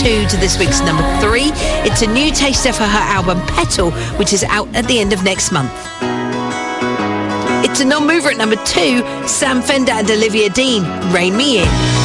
2 to this week's number 3. It's a new taster for her album Petal, which is out at the end of next month. It's a non-mover at number 2, Sam Fender and Olivia Dean, Rein Me In.